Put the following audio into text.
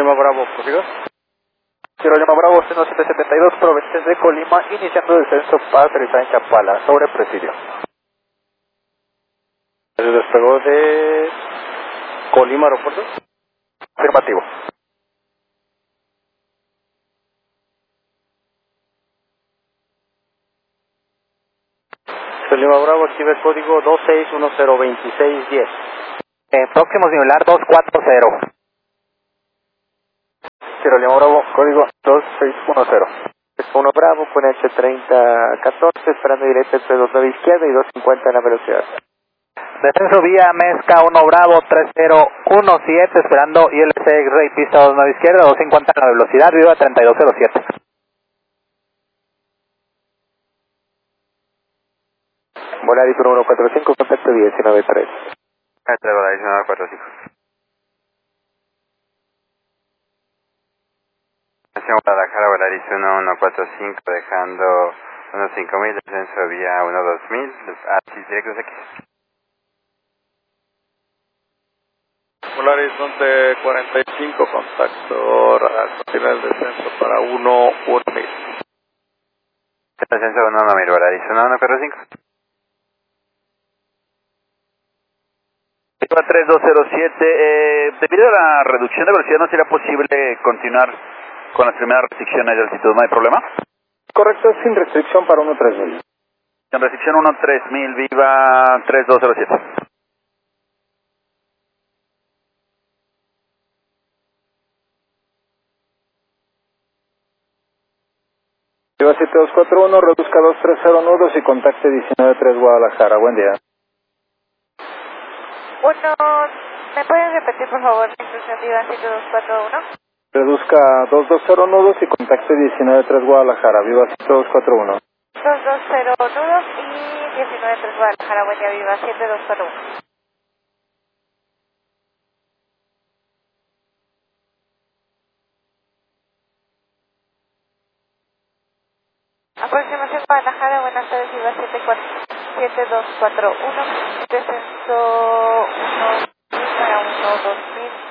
Lima Bravo, ¿código? Sierra Lima Bravo, 1772, provenientes de Colima, iniciando descenso para aterrizar en Chapala, sobre Presidio. ¿Se despegó de Colima Aeropuerto? Afirmativo. Lima Bravo, activa el código 26102610. Próximo similar 240. Sierra Lima Bravo, código 2610. 1 Bravo, con H3014, esperando directo entre 29 izquierda y 250 en la velocidad. Descenso vía Mezca 1 Bravo 3017, esperando ILC X-Ray pista 29 izquierda, 250 en la velocidad, viva 3207. Volaris 1145, contacto 193. Volaris 1145. Guadalajara, Volaris 1145, dejando unos 5000, descenso vía 12000, así directos X. Volaris 1145, contacto radar, continúa el descenso para 1000. Descenso 1000, Volaris 1145. 3207, debido a la reducción de velocidad, ¿no sería posible continuar con las primeras restricciones de altitud? ¿No hay problema? Correcto, sin restricción para 13000. Con restricción 13000, viva 3207. Viva 7241, reduzca 230 nudos y contacte 193 Guadalajara. Buen día. ¿Me puedes repetir por favor la instrucción Viva 7241? Reduzca 220 nudos y contacte 193 Guadalajara. Viva 7241. 220 nudos y 193 Guadalajara. Buen día, Viva 7241. Aproximación Guadalajara, buenas tardes, Viva 7241, descenso 1 para 12000.